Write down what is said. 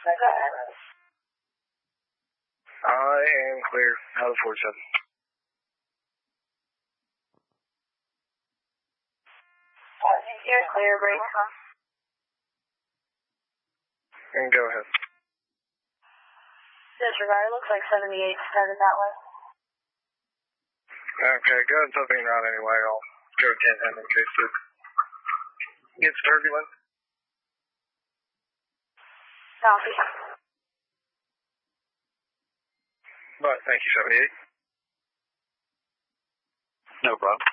I am clear out of 47. You're clear, break. And go ahead. Disregard, looks like 78 started that way. Okay, go ahead and put me around anyway. I'll go 10 in case it gets turbulent. Copy. But thank you, 78. No problem.